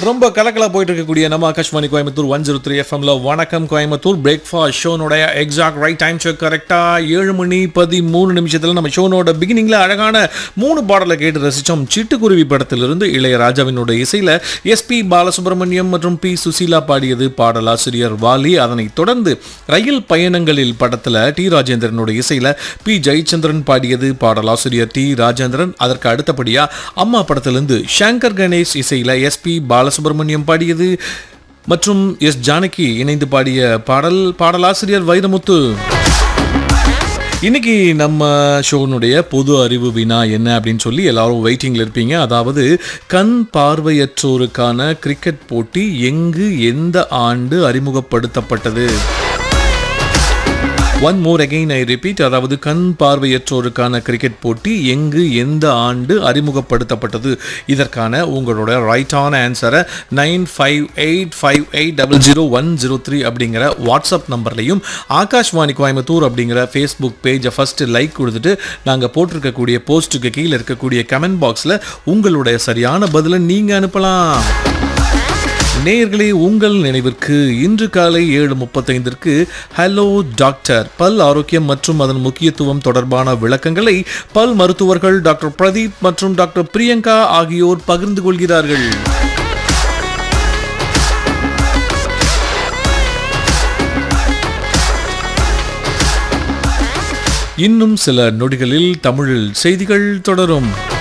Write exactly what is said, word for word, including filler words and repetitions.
ரொம்ப கலக்கலா போயிட்டு இருக்கக்கூடிய நம்ம Akashvani Coimbatore one zero three எஃப்எம்ல வணக்கம் Coimbatore breakfast ஷோனுடைய exact right time check கரெக்டா ஏழு மணி பதிமூணு நிமிஷத்துல நம்ம ஷோனோட பிகினிங்ல அழகான மூணு பாடலை கேட்டு ரசிச்சோம். சிட்டுக்குருவி படத்திலிருந்து இளையராஜாவினுடைய இசையில எஸ் பி பாலசுப்ரமணியம் மற்றும் பி சுசீலா பாடியது பாடலாசிரியர் வாலி. அதனைத் தொடர்ந்து ரயில் பயணங்களில் படத்துல டி ராஜேந்திரனுடைய இசையில பி ஜெயச்சந்திரன் பாடியது பாடலாசிரியர் டி ராஜேந்திரன். அதற்கு அடுத்தபடியா அம்மா படத்திலிருந்து சங்கர் கணேஷ் இசையில எஸ் பி பாலசுப்ரமணியம் பாடியது மற்றும் எஸ் ஜானகி இணைந்து பாடிய பாடல் பாடலாசிரியர் வைரமுத்து. இன்னைக்கு நம்ம ஷோனுடைய பொது அறிவு வினா என்ன அப்படின்னு சொல்லி எல்லாரும் வெயிட்டிங்ல இருப்பீங்க. அதாவது கண் பார்வையற்றோருக்கான கிரிக்கெட் போட்டி எங்கு எந்த ஆண்டு அறிமுகப்படுத்தப்பட்டது? One more again I repeat. அதாவது கண் பார்வையற்றோருக்கான கிரிக்கெட் போட்டி எங்கு எந்த ஆண்டு அறிமுகப்படுத்தப்பட்டது? இதற்கான உங்களோட ரைட்டான ஆன்சரை nine five eight five eight double zero one zero three அப்படிங்கிற வாட்ஸ்அப் நம்பர்லையும் ஆகாஷ்வாணி கோயம்புத்தூர் அப்படிங்கிற ஃபேஸ்புக் பேஜை ஃபர்ஸ்ட் லைக் கொடுத்துட்டு நாங்கள் போட்டிருக்கக்கூடிய போஸ்ட்டுக்கு கீழே இருக்கக்கூடிய கமெண்ட் பாக்ஸில் உங்களுடைய சரியான பதிலை நீங்கள் அனுப்பலாம். நேயர்களே, உங்கள் நினைவிற்கு இன்று காலை ஏழு முப்பத்தைந்திற்கு ஹலோ டாக்டர் பல் ஆரோக்கியம் மற்றும் அதன் முக்கியத்துவம் தொடர்பான விளக்கங்களை பல் மருத்துவர்கள் டாக்டர் பிரதீப் மற்றும் டாக்டர் பிரியங்கா ஆகியோர் பகிர்ந்து கொள்கிறார்கள். இன்னும் சில நொடிகளில் தமிழில் செய்திகள் தொடரும்.